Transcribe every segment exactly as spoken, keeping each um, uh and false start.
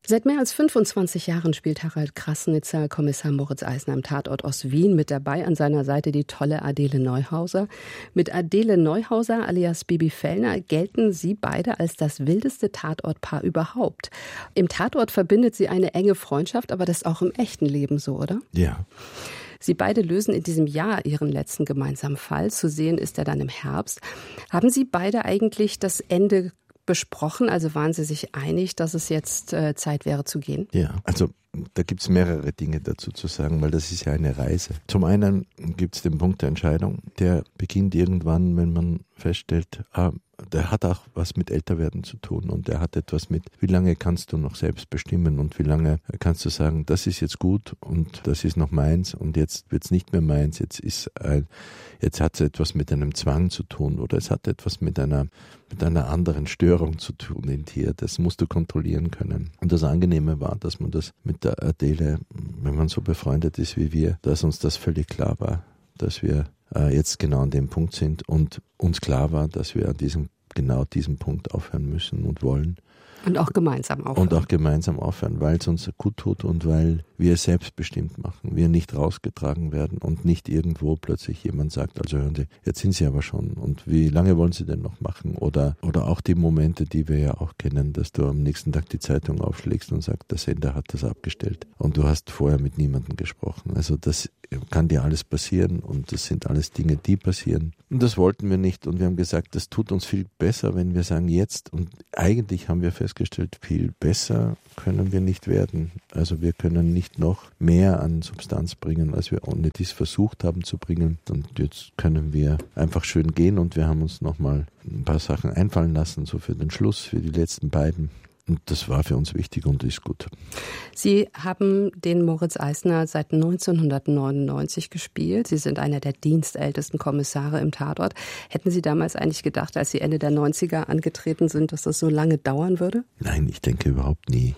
Seit mehr als fünfundzwanzig Jahren spielt Harald Krassnitzer Kommissar Moritz Eisner im Tatort Ost-Wien. Mit dabei an seiner Seite die tolle Adele Neuhauser. Mit Adele Neuhauser alias Bibi Fellner gelten sie beide als das wildeste Tatortpaar überhaupt. Im Tatort verbindet sie eine enge Freundschaft, aber das ist auch im echten Leben so, oder? Ja. Sie beide lösen in diesem Jahr ihren letzten gemeinsamen Fall. Zu sehen ist er dann im Herbst. Haben Sie beide eigentlich das Ende besprochen? Also waren Sie sich einig, dass es jetzt äh, Zeit wäre zu gehen? Ja, also da gibt es mehrere Dinge dazu zu sagen, weil das ist ja eine Reise. Zum einen gibt es den Punkt der Entscheidung, der beginnt irgendwann, wenn man feststellt, ah, der hat auch was mit Älterwerden zu tun und der hat etwas mit, wie lange kannst du noch selbst bestimmen und wie lange kannst du sagen, das ist jetzt gut und das ist noch meins und jetzt wird es nicht mehr meins, jetzt ist ein, jetzt hat es etwas mit einem Zwang zu tun oder es hat etwas mit einer, mit einer anderen Störung zu tun in dir, das musst du kontrollieren können. Und das Angenehme war, dass man das mit der Adele, wenn man so befreundet ist wie wir, dass uns das völlig klar war, dass wir äh, jetzt genau an dem Punkt sind und uns klar war, dass wir an diesem, genau diesem Punkt aufhören müssen und wollen. Und auch gemeinsam aufhören. Und auch gemeinsam aufhören, weil es uns gut tut und weil wir es selbstbestimmt machen. Wir nicht rausgetragen werden und nicht irgendwo plötzlich jemand sagt, also hören Sie, jetzt sind Sie aber schon und wie lange wollen Sie denn noch machen? Oder, oder auch die Momente, die wir ja auch kennen, dass du am nächsten Tag die Zeitung aufschlägst und sagst, der Sender hat das abgestellt und du hast vorher mit niemandem gesprochen. Also das kann dir alles passieren und das sind alles Dinge, die passieren. Und das wollten wir nicht und wir haben gesagt, das tut uns viel besser, wenn wir sagen jetzt und eigentlich haben wir festgestellt, viel besser können wir nicht werden. Also wir können nicht noch mehr an Substanz bringen, als wir ohne dies versucht haben zu bringen. Und jetzt können wir einfach schön gehen und wir haben uns nochmal ein paar Sachen einfallen lassen, so für den Schluss, für die letzten beiden. Und das war für uns wichtig und ist gut. Sie haben den Moritz Eisner seit neunzehnhundertneunundneunzig gespielt. Sie sind einer der dienstältesten Kommissare im Tatort. Hätten Sie damals eigentlich gedacht, als Sie Ende der neunziger angetreten sind, dass das so lange dauern würde? Nein, ich denke überhaupt nie.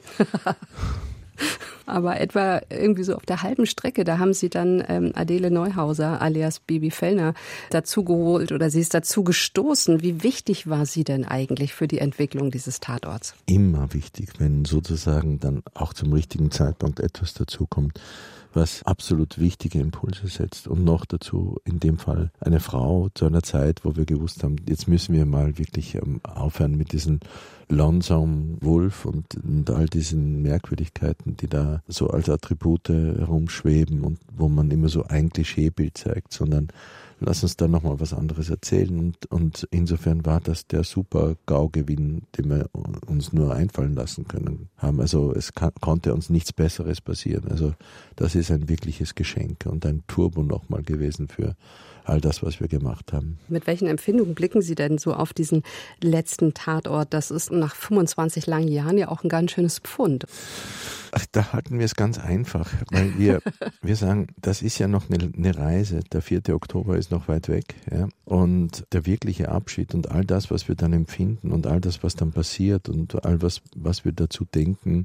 Aber etwa irgendwie so auf der halben Strecke, da haben Sie dann ähm, Adele Neuhauser alias Bibi Fellner dazugeholt oder sie ist dazu gestoßen. Wie wichtig war sie denn eigentlich für die Entwicklung dieses Tatorts? Immer wichtig, wenn sozusagen dann auch zum richtigen Zeitpunkt etwas dazukommt, was absolut wichtige Impulse setzt und noch dazu in dem Fall eine Frau zu einer Zeit, wo wir gewusst haben, jetzt müssen wir mal wirklich ähm, aufhören mit diesen Lonesome Wolf und, und all diesen Merkwürdigkeiten, die da so als Attribute herumschweben und wo man immer so ein Klischeebild zeigt, sondern lass uns da nochmal was anderes erzählen und, und insofern war das der super GAU-Gewinn, den wir uns nur einfallen lassen können haben. Also es kann, konnte uns nichts Besseres passieren. Also das ist ein wirkliches Geschenk und ein Turbo nochmal gewesen für all das, was wir gemacht haben. Mit welchen Empfindungen blicken Sie denn so auf diesen letzten Tatort? Das ist nach fünfundzwanzig langen Jahren ja auch ein ganz schönes Pfund. Ach, da hatten wir es ganz einfach, weil wir, wir sagen, das ist ja noch eine, eine Reise. Der vierte Oktober ist noch weit weg. Ja? Und der wirkliche Abschied und all das, was wir dann empfinden und all das, was dann passiert und all was, was wir dazu denken,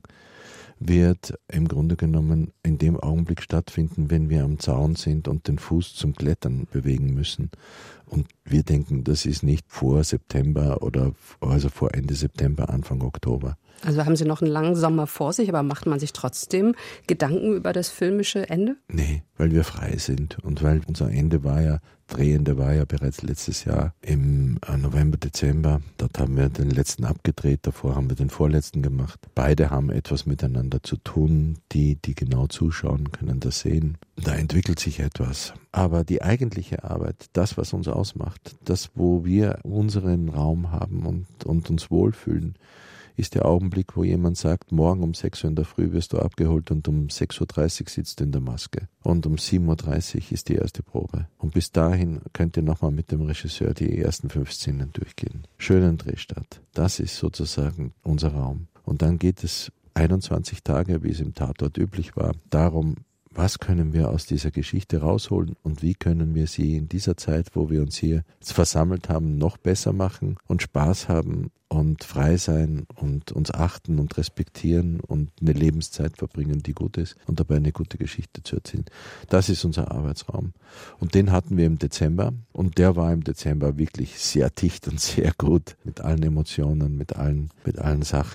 wird im Grunde genommen in dem Augenblick stattfinden, wenn wir am Zaun sind und den Fuß zum Klettern bewegen müssen. Und wir denken, das ist nicht vor September oder also vor Ende September, Anfang Oktober. Also haben Sie noch einen langen Sommer vor sich, aber macht man sich trotzdem Gedanken über das filmische Ende? Nee, weil wir frei sind und weil unser Ende war ja, Drehende war ja bereits letztes Jahr im November, Dezember. Dort haben wir den letzten abgedreht, davor haben wir den vorletzten gemacht. Beide haben etwas miteinander zu tun, die, die genau zuschauen, können das sehen. Da entwickelt sich etwas. Aber die eigentliche Arbeit, das, was uns ausmacht, das, wo wir unseren Raum haben und, und uns wohlfühlen, ist der Augenblick, wo jemand sagt, morgen um sechs Uhr in der Früh wirst du abgeholt und um sechs Uhr dreißig sitzt du in der Maske. Und um sieben Uhr dreißig ist die erste Probe. Und bis dahin könnt ihr nochmal mit dem Regisseur die ersten fünf Szenen durchgehen. Schönen Drehstart. Das ist sozusagen unser Raum. Und dann geht es einundzwanzig Tage, wie es im Tatort üblich war, darum, was können wir aus dieser Geschichte rausholen und wie können wir sie in dieser Zeit, wo wir uns hier versammelt haben, noch besser machen und Spaß haben und frei sein und uns achten und respektieren und eine Lebenszeit verbringen, die gut ist und dabei eine gute Geschichte zu erzählen. Das ist unser Arbeitsraum. Und den hatten wir im Dezember und der war im Dezember wirklich sehr dicht und sehr gut mit allen Emotionen, mit allen, mit allen Sachen,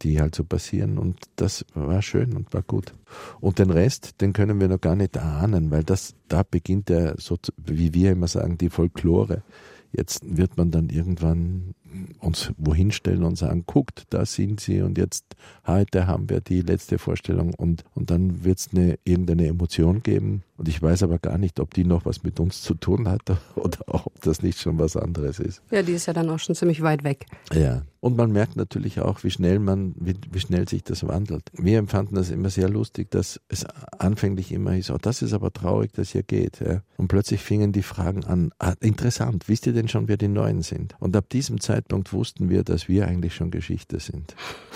die halt so passieren und das war schön und war gut. Und den Rest, den können wir noch gar nicht ahnen, weil das, da beginnt ja, so, wie wir immer sagen, die Folklore. Jetzt wird man dann irgendwann uns wohin stellen und sagen, guckt, da sind sie und jetzt heute haben wir die letzte Vorstellung und, und dann wird es eine, irgendeine Emotion geben und ich weiß aber gar nicht, ob die noch was mit uns zu tun hat oder ob das nicht schon was anderes ist. Ja, die ist ja dann auch schon ziemlich weit weg. Ja, und man merkt natürlich auch, wie schnell man, wie, wie schnell sich das wandelt. Wir empfanden das immer sehr lustig, dass es anfänglich immer hieß, oh, das ist aber traurig, dass hier geht. Ja. Und plötzlich fingen die Fragen an, ah, interessant, wisst ihr denn schon, wer die Neuen sind? Und ab diesem Zeitpunkt wussten wir, dass wir eigentlich schon Geschichte sind.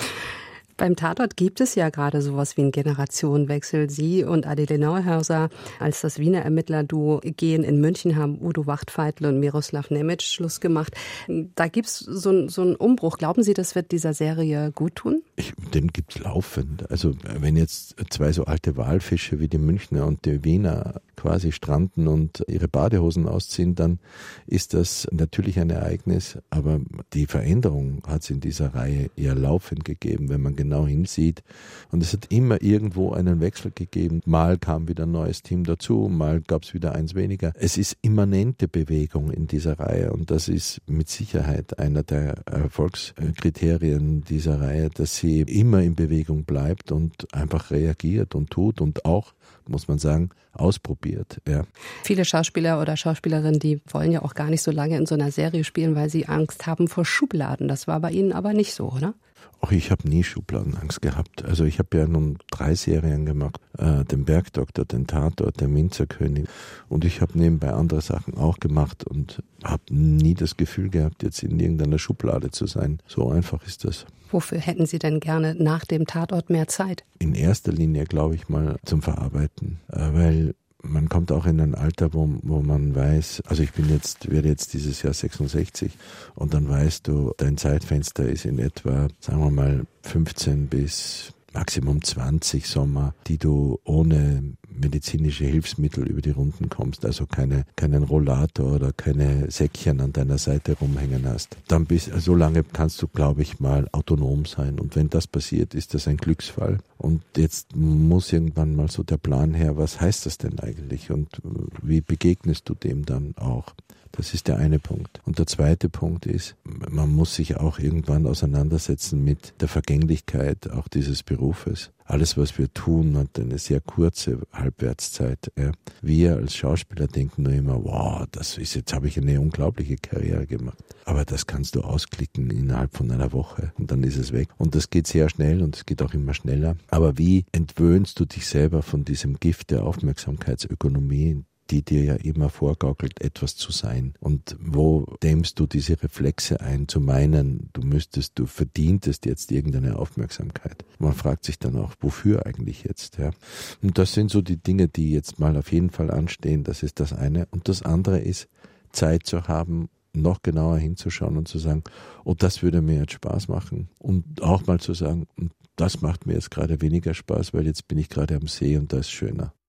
Beim Tatort gibt es ja gerade sowas wie einen Generationenwechsel. Sie und Adele Neuhauser als das Wiener Ermittlerduo gehen. In München haben Udo Wachtfeitel und Miroslav Nemec Schluss gemacht. Da gibt es so, so einen Umbruch. Glauben Sie, das wird dieser Serie gut tun? Ich, den gibt es laufend. Also wenn jetzt zwei so alte Walfische wie die Münchner und die Wiener quasi stranden und ihre Badehosen ausziehen, dann ist das natürlich ein Ereignis. Aber die Veränderung hat es in dieser Reihe eher laufend gegeben, wenn man genau hinsieht. Und es hat immer irgendwo einen Wechsel gegeben. Mal kam wieder ein neues Team dazu, mal gab es wieder eins weniger. Es ist immanente Bewegung in dieser Reihe und das ist mit Sicherheit einer der Erfolgskriterien dieser Reihe, dass sie immer in Bewegung bleibt und einfach reagiert und tut und auch, muss man sagen, ausprobiert. Ja. Viele Schauspieler oder Schauspielerinnen, die wollen ja auch gar nicht so lange in so einer Serie spielen, weil sie Angst haben vor Schubladen. Das war bei Ihnen aber nicht so, oder? Auch ich habe nie Schubladenangst gehabt. Also ich habe ja nun drei Serien gemacht, äh, den Bergdoktor, den Tatort, den Minzerkönig und ich habe nebenbei andere Sachen auch gemacht und habe nie das Gefühl gehabt, jetzt in irgendeiner Schublade zu sein. So einfach ist das. Wofür hätten Sie denn gerne nach dem Tatort mehr Zeit? In erster Linie, glaube ich mal, zum Verarbeiten, äh, weil man kommt auch in ein Alter, wo, wo man weiß, also ich bin jetzt, werde jetzt dieses Jahr sechsundsechzig und dann weißt du, dein Zeitfenster ist in etwa, sagen wir mal, fünfzehn bis Maximum zwanzig Sommer, die du ohne medizinische Hilfsmittel über die Runden kommst, also keine, keinen Rollator oder keine Säckchen an deiner Seite rumhängen hast. Dann bist, so lange kannst du, glaube ich, mal autonom sein und wenn das passiert, ist das ein Glücksfall. Und jetzt muss irgendwann mal so der Plan her, was heißt das denn eigentlich und wie begegnest du dem dann auch? Das ist der eine Punkt. Und der zweite Punkt ist, man muss sich auch irgendwann auseinandersetzen mit der Vergänglichkeit auch dieses Berufes. Alles, was wir tun, hat eine sehr kurze Halbwertszeit. Ja. Wir als Schauspieler denken nur immer, wow, das ist, jetzt habe ich eine unglaubliche Karriere gemacht. Aber das kannst du ausklicken innerhalb von einer Woche und dann ist es weg. Und das geht sehr schnell und es geht auch immer schneller. Aber wie entwöhnst du dich selber von diesem Gift der Aufmerksamkeitsökonomie, die dir ja immer vorgaukelt, etwas zu sein. Und wo dämmst du diese Reflexe ein, zu meinen, du müsstest, du verdientest jetzt irgendeine Aufmerksamkeit. Man fragt sich dann auch, wofür eigentlich jetzt? Ja? Und das sind so die Dinge, die jetzt mal auf jeden Fall anstehen. Das ist das eine. Und das andere ist, Zeit zu haben, noch genauer hinzuschauen und zu sagen, oh, das würde mir jetzt Spaß machen. Und auch mal zu sagen, das macht mir jetzt gerade weniger Spaß, weil jetzt bin ich gerade am See und da ist schöner.